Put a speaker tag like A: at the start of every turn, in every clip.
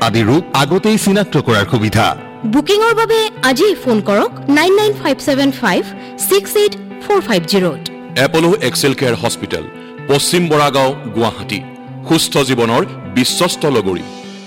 A: আদি ৰোগ আগতেই চিনাক্ত কৰাৰ সুবিধা।
B: বুকিংৰ বাবে আজিই ফোন কৰক 9957568450
C: এপলো এক্সেল কেয়াৰ হস্পিটেল, পশ্চিম বৰাগাঁও, গুৱাহাটী। সুস্থ জীৱনৰ বিশ্বস্ত লগৰী।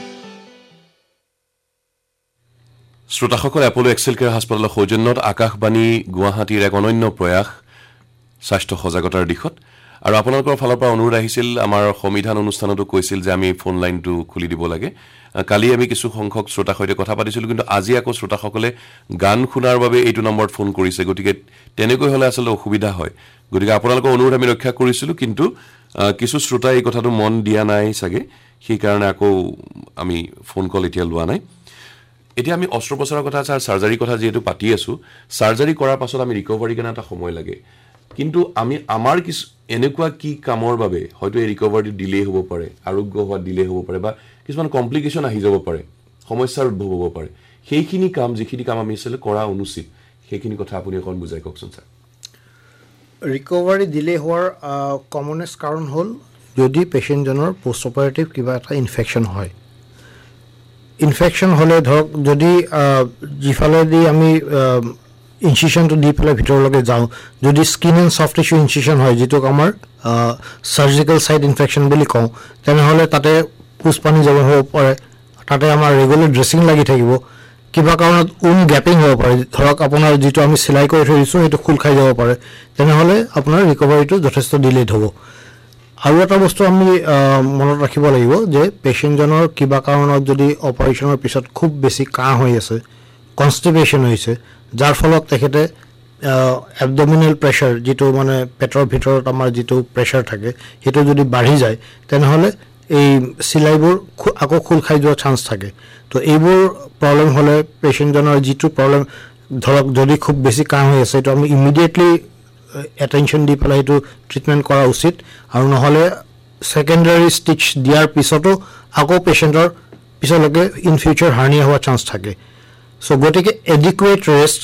C: শ্ৰোতাসকল, এপলো এক্সেল কেয়াৰ হাস্পতালৰ সৌজন্যত আকাশবাণী গুৱাহাটীৰ এক অনন্য প্ৰয়াস স্বাস্থ্য সজাগতাৰ দিশত। আৰু আপোনালোকৰ ফালৰ পৰা অনুৰোধ আহিছিল, আমাৰ সংবিধান অনুষ্ঠানতো কৈছিল যে আমি ফোন লাইনটো খুলি দিব লাগে। কালি আমি কিছু সংখ্যক শ্ৰোতাৰ সৈতে কথা পাতিছিলোঁ, কিন্তু আজি আকৌ শ্ৰোতাসকলে গান শুনাৰ বাবে এইটো নম্বৰত ফোন কৰিছে। গতিকে তেনেকৈ হ'লে আচলতে অসুবিধা হয়। গতিকে আপোনালোকৰ অনুৰোধ আমি ৰক্ষা কৰিছিলোঁ, কিন্তু কিছু শ্ৰোতাই এই কথাটো মন দিয়া নাই চাগে, সেইকাৰণে আকৌ আমি ফোন কল এতিয়া লোৱা নাই। এতিয়া আমি অস্ত্ৰোপচাৰৰ কথা আছে আৰু চাৰ্জাৰীৰ কথা যিহেতু পাতি আছোঁ, চাৰ্জাৰী কৰাৰ পাছত আমি ৰিকভাৰীৰ কাৰণে এটা সময় লাগে। কিন্তু আমাৰ কিছু এনেকুৱা কি কামৰ বাবে হয়তো এই ৰিকভাৰীটো ডিলে হ'ব পাৰে, আৰোগ্য হোৱা ডিলে হ'ব পাৰে, বা কিছুমান কমপ্লিকেশ্যন আহি যাব পাৰে, সমস্যাৰ উদ্ভৱ হ'ব পাৰে। সেইখিনি কাম, যিখিনি কাম আমি আচলতে কৰা অনুচিত, সেইখিনি কথা আপুনি অকণ বুজাই কওকচোন ছাৰ।
D: ৰিকভাৰী ডিলে হোৱাৰ কমনেষ্ট কাৰণ হ'ল যদি পেচেণ্টজনৰ পষ্ট অপাৰেটিভ কিবা এটা ইনফেকশ্যন হয়। ইনফেকশ্যন হ'লে ধৰক যদি যিফালেদি আমি ইনচিশ্যনটো দি পেলাই ভিতৰলৈকে যাওঁ, যদি স্কিন এণ্ড ছফ্ট টিছ্যু ইনচিশ্যন হয়, যিটোক আমাৰ চাৰ্জিকেল ছাইট ইনফেকশ্যন বুলি কওঁ, তেনেহ'লে তাতে পুজ পানী জমা হ'ব পাৰে, তাতে আমাৰ ৰেগুলাৰ ড্ৰেছিং লাগি থাকিব, কিবা কাৰণত গেপিং হ'ব পাৰে, ধৰক আপোনাৰ যিটো আমি চিলাই কৰি থৈ দিছোঁ সেইটো খোল খাই যাব পাৰে, তেনেহ'লে আপোনাৰ ৰিকভাৰীটো যথেষ্ট ডিলেড হ'ব। আৰু এটা বস্তু আমি মনত ৰাখিব লাগিব যে পেচেণ্টজনৰ কিবা কাৰণত যদি অপাৰেশ্যনৰ পিছত খুব বেছি কাহ হৈ আছে, কনষ্টিপেশ্যন হৈছে, যাৰ ফলত তেখেতে এবডমিনেল প্ৰেছাৰ, যিটো মানে পেটৰ ভিতৰত আমাৰ যিটো প্ৰেছাৰ থাকে, সেইটো যদি বাঢ়ি যায়, তেনেহ'লে এই চিলাইবোৰ আকৌ খোল খাই যোৱাৰ চান্স থাকে। তো এইবোৰ প্ৰব্লেম হ'লে পেচেণ্টজনৰ যিটো প্ৰব্লেম, ধৰক যদি খুব বেছি কাহ হৈ আছে, সেইটো আমি ইমিডিয়েটলি এটেনশ্যন দি পেলাই সেইটো ট্ৰিটমেণ্ট কৰা উচিত। আৰু নহ'লে ছেকেণ্ডাৰী ষ্টিচ দিয়াৰ পিছতো আকৌ পেচেণ্টৰ পিছলৈকে ইন ফিউচাৰ হাৰ্নিয়া হোৱাৰ চান্স থাকে। চ' গতিকে এডিকুৱেট ৰেষ্ট,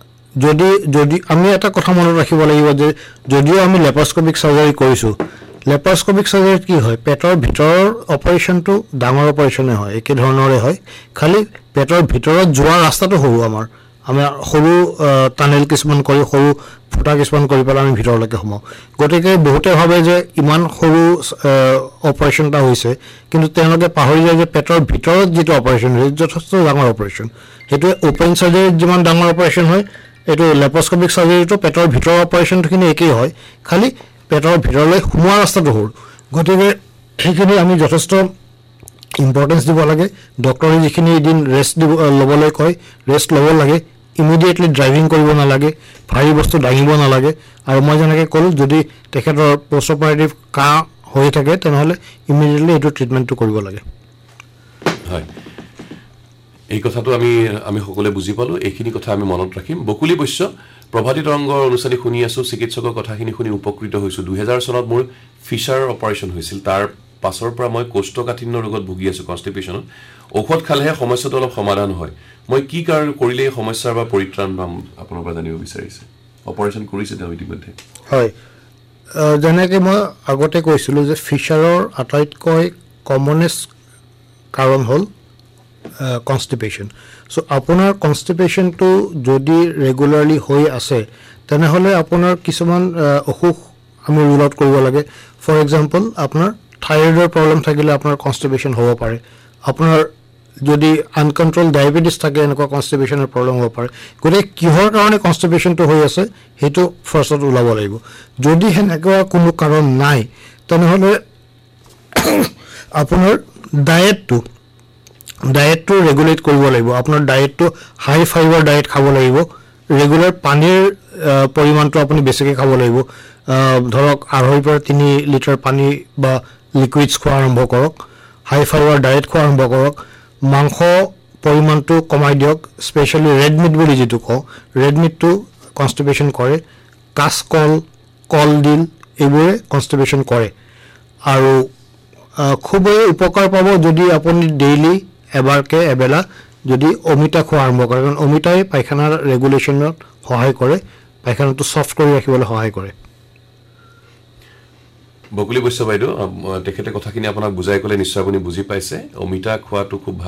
D: যদি আমি এটা কথা মনত ৰাখিব লাগিব যে যদিও আমি লেপাৰস্কপিক চাৰ্জাৰী কৰিছোঁ, লেপাৰস্কপিক চাৰ্জাৰীত কি হয়, পেটৰ ভিতৰৰ অপাৰেশ্যনটো ডাঙৰ অপাৰেশ্যনে হয়, একেধৰণৰে হয়, খালি পেটৰ ভিতৰত যোৱা ৰাস্তাটো সৰু। আমি সৰু টানেল কিছুমান কৰি, সৰু ফুটা কিছুমান কৰি পেলাই আমি ভিতৰলৈকে সোমাওঁ। গতিকে বহুতে ভাবে যে ইমান সৰু অপাৰেশ্যন এটা হৈছে, কিন্তু তেওঁলোকে পাহৰি যায় যে পেটৰ ভিতৰত যিটো অপাৰেশ্যন হয় যথেষ্ট ডাঙৰ অপাৰেশ্যন। সেইটোৱে অ'পেন চাৰ্জাৰীত যিমান ডাঙৰ অপাৰেশ্যন হয়, এইটো লেপাৰস্কপিক চাৰ্জাৰীটো পেটৰ ভিতৰৰ অপাৰেশ্যনখিনি একেই হয়, খালি পেটৰ ভিতৰলৈ সোমোৱা ৰাস্তাটো সৰু। গতিকে সেইখিনি আমি যথেষ্ট ইম্পৰ্টেঞ্চ দিব লাগে। ডক্টৰে যিখিনি এদিন ৰেষ্ট ল'বলৈ কয়, ৰেষ্ট ল'ব লাগে। ইমিডিয়েটলি ড্ৰাইভিং কৰিব নালাগে, ভাৰী বস্তু দাঙিব নালাগে। আৰু মই যেনেকৈ ক'লোঁ, যদি তেখেতৰ পষ্ট অপাৰেটিভ কাহ হৈ থাকে, তেনেহ'লে ইমিডিয়েটলি এইটো ট্ৰিটমেণ্টটো কৰিব লাগে।
C: হয়, এই কথাটো আমি সকলোৱে বুজি পালোঁ। এইখিনি কথা আমি মনত ৰাখিম। বকুলি বৈশ্য, প্ৰভাতী তৰংগৰ অনুষ্ঠানী শুনি আছোঁ, চিকিৎসকৰ কথাখিনি শুনি উপকৃত হৈছোঁ। 2000 চনত মোৰ ফিচাৰ অপাৰেশ্যন হৈছিল। তাৰ পাছৰ পৰা মই কোষ্ঠকাঠিন্য ৰোগত ভুগি আছোঁ, কনষ্টিপেশ্যনত। ঔষধ খালেহে সমস্যাটো অলপ সমাধান হয়। মই কি কাৰণ কৰিলে এই সমস্যাৰ বা পৰিত্ৰাণ পাম, আপোনাৰ পৰা জানিব বিচাৰিছে। অপাৰেশ্যন কৰিছে তেওঁ ইতিমধ্যে।
D: হয়, যেনেকৈ মই আগতে কৈছিলোঁ যে ফিচাৰৰ আটাইতকৈ কমনেষ্ট কাৰণ হ'ল কনষ্টিপেশ্যন। চ' আপোনাৰ কনষ্টিপেশ্যনটো যদি ৰেগুলাৰলি হৈ আছে, তেনেহ'লে আপোনাৰ কিছুমান অসুখ আমি ৰুল আউট কৰিব লাগে। ফৰ এক্সাম্পল, আপোনাৰ থাইৰয়ডৰ প্ৰব্লেম থাকিলে আপোনাৰ কনষ্টিপেশ্যন হ'ব পাৰে। আপোনাৰ যদি আনকণ্ট্ৰল ডায়েবেটিছ থাকে, এনেকুৱা কনষ্টিপেশ্যনৰ প্ৰব্লেম হ'ব পাৰে। গতিকে কিহৰ কাৰণে কনষ্টিপেশ্যনটো হৈ আছে সেইটো ফাৰ্ষ্টত ওলাব লাগিব। যদি সেনেকুৱা কোনো কাৰণ নাই, তেনেহ'লে আপোনাৰ ডায়েটটো ৰেগুলেট কৰিব লাগিব। আপোনাৰ ডায়েটটো হাই ফাইবাৰ ডায়েট খাব লাগিব। ৰেগুলাৰ পানীৰ পৰিমাণটো আপুনি বেছিকৈ খাব লাগিব। ধৰক 2.5 পৰা 3 লিটাৰ পানী বা লিকুইডছ খোৱা আৰম্ভ কৰক। হাই ফাইবাৰ ডায়েট খোৱা আৰম্ভ কৰক। মাংস পৰিমাণটো কমাই দিয়ক, স্পেচিয়েলি ৰেড মিট বুলি যিটো কওঁ, ৰেড মিটটো কনষ্টিপেশ্যন কৰে। কাঁচকল, কলডিল এইবোৰে কনষ্টিপেশ্যন কৰে। আৰু খুবেই উপকাৰ পাব যদি আপুনি ডেইলি এবাৰকৈ এবেলা যদি অমিতা খোৱা আৰম্ভ কৰে, কাৰণ অমিতাই পায়খানাৰ ৰেগুলেশ্যনত সহায় কৰে, পায়খানাটো ছফ্ট কৰি ৰাখিবলৈ সহায় কৰে।
C: বকুলি বৈশ্য বাইদেউ, তেখেতে কথাখিনি আপোনাক বুজাই ক'লে, নিশ্চয় আপুনি বুজি পাইছে। অমিতা খোৱাটো খুব ভাল।